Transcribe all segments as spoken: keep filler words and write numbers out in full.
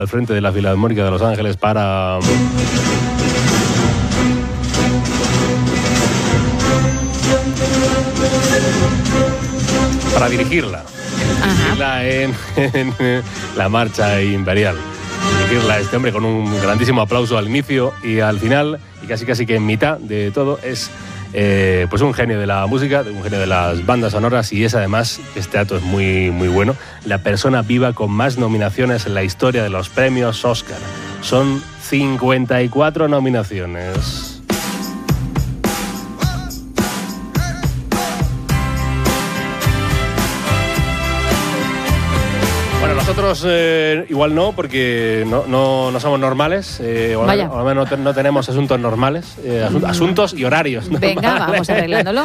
al frente de la Filarmónica de Los Ángeles para... para dirigirla. Dirigirla en, en la marcha imperial. Dirigirla a este hombre con un grandísimo aplauso al inicio y al final, y casi casi que en mitad de todo, es eh, pues un genio de la música, un genio de las bandas sonoras, y es además, este dato es muy, muy bueno, la persona viva con más nominaciones en la historia de los premios Oscar. Son cincuenta y cuatro nominaciones. Nosotros eh, igual no, porque no, no, no somos normales, eh, o Vaya. al menos no, no tenemos asuntos normales, eh, asun- asuntos y horarios normales. Venga, vamos arreglándolo.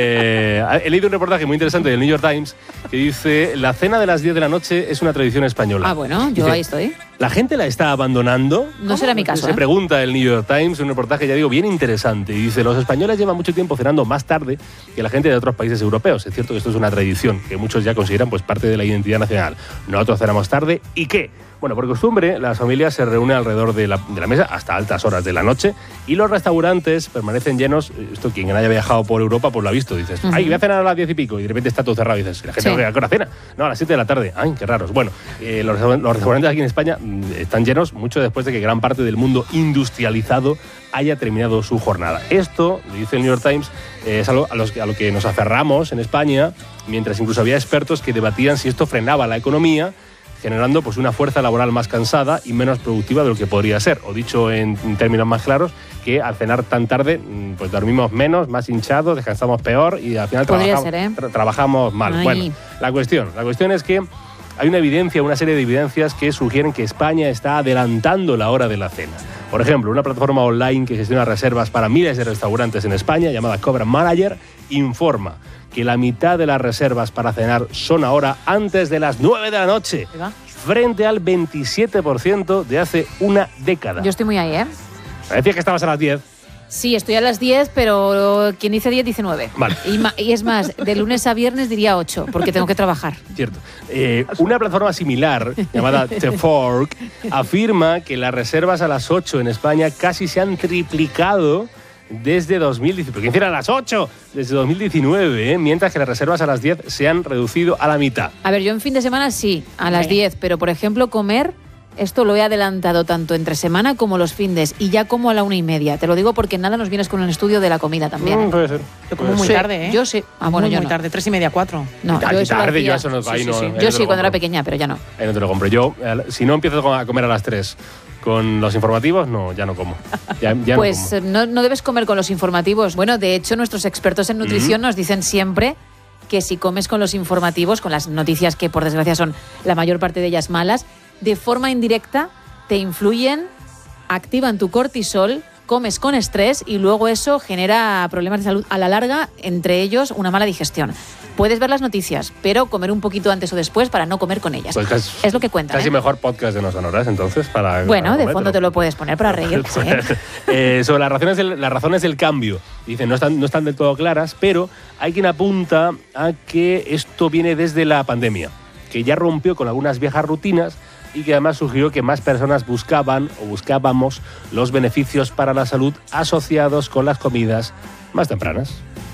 Eh, he leído un reportaje muy interesante del New York Times que dice: la cena de las diez de la noche es una tradición española. Ah, bueno, yo Dice, ahí estoy. ¿la gente la está abandonando? No será mi caso, Se ¿eh? pregunta el New York Times, un reportaje, ya digo, bien interesante. Y dice: los españoles llevan mucho tiempo cenando más tarde que la gente de otros países europeos. Es cierto que esto es una tradición que muchos ya consideran pues parte de la identidad nacional. Nosotros cenamos tarde, ¿y qué? Bueno, por costumbre, las familias se reúnen alrededor de la, de la mesa hasta altas horas de la noche y los restaurantes permanecen llenos. Esto, quien haya viajado por Europa, pues lo ha visto. Dices, Uh-huh. ay, voy a cenar a las diez y pico, y de repente está todo cerrado. Y dices, ¿la gente Sí. a qué hora cena? No, a las siete de la tarde. Ay, qué raros. Bueno, eh, los, los restaurantes aquí en España mm, están llenos mucho después de que gran parte del mundo industrializado haya terminado su jornada. Esto, dice el New York Times, eh, es algo a, los, a lo que nos aferramos en España, mientras incluso había expertos que debatían si esto frenaba la economía, generando pues una fuerza laboral más cansada y menos productiva de lo que podría ser. O dicho en, en términos más claros, que al cenar tan tarde pues dormimos menos, más hinchados, descansamos peor y al final Podría trabajamos, ser, ¿eh? tra- trabajamos mal. Ay. Bueno, la cuestión, la cuestión es que hay una evidencia, una serie de evidencias que sugieren que España está adelantando la hora de la cena. Por ejemplo, una plataforma online que gestiona reservas para miles de restaurantes en España, llamada Cobra Manager, informa que la mitad de las reservas para cenar son ahora antes de las nueve de la noche, Ahí va. frente al veintisiete por ciento de hace una década. Yo estoy muy ahí, ¿eh? Me decías que estabas a las diez. Sí, estoy a las diez, pero quien dice diez dice nueve. Vale. Y, ma- y es más, de lunes a viernes diría ocho, porque tengo que trabajar. Cierto. Eh, una plataforma similar, llamada The Fork, afirma que las reservas a las ocho en España casi se han triplicado desde dos mil diecinueve. ¿Quién a las ocho? Desde dos mil diecinueve, ¿eh? Mientras que las reservas a las diez se han reducido a la mitad. A ver, yo en fin de semana sí, a las diez, pero por ejemplo comer, esto lo he adelantado tanto entre semana como los findes, y ya como a la una y media. Te lo digo porque nada nos vienes con un estudio de la comida también. ¿eh? Mm, puede ser. Yo como muy Sí, tarde, ¿eh? Yo sí. Ah, bueno, muy, yo muy no. tarde, tres y media, cuatro. No, Tarde, yo eso lo tarde, yo hacía. eso no- Sí, ahí sí, no- sí. ahí no Yo te sí, lo cuando era compro. pequeña, pero ya no. Ahí no te lo compro. Yo, eh, si no empiezo a comer a las tres con los informativos, no, ya no como. Ya, ya no Pues como. eh, no, no debes comer con los informativos. Bueno, de hecho, nuestros expertos en nutrición nos dicen siempre que si comes con los informativos, con las noticias que por desgracia son la mayor parte de ellas malas, de forma indirecta te influyen, activan tu cortisol, comes con estrés y luego eso genera problemas de salud a la larga, entre ellos una mala digestión. Puedes ver las noticias, pero comer un poquito antes o después para no comer con ellas. Pues casi- es lo que cuentan. Casi ¿eh? mejor podcast de No Sonoras, entonces, para... Bueno, para de comer, fondo pero- te lo puedes poner para reírte. ¿eh? Eh, sobre las razones, del, las razones del cambio. Dicen, no están, no están del todo claras, pero hay quien apunta a que esto viene desde la pandemia, que ya rompió con algunas viejas rutinas y que además sugirió que más personas buscaban o buscábamos los beneficios para la salud asociados con las comidas más tempranas.